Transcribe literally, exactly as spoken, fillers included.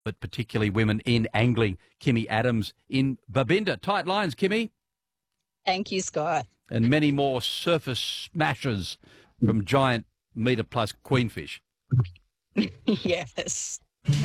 but particularly women in angling. Kimmy Adams in Babinda. Tight lines, Kimmy. Thank you, Scott. And many more surface smashes from giant metre plus queenfish. Yes.